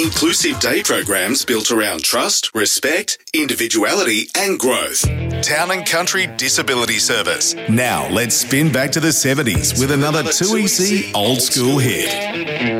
Inclusive day programs built around trust, respect, individuality and growth. Town and Country Disability Service. Now let's spin back to the 70s with another 2EC old school hit.